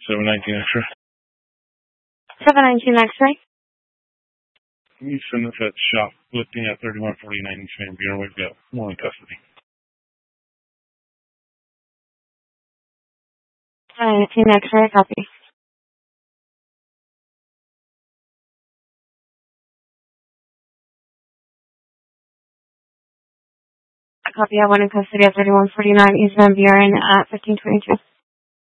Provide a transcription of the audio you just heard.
719 X-ray. 719 X-ray. You send us at shoplifting at 3149 East Van Buren. We've got more in custody. 719 X-ray, copy. Copy, I have one in custody at 3149 East Van Buren at 1522.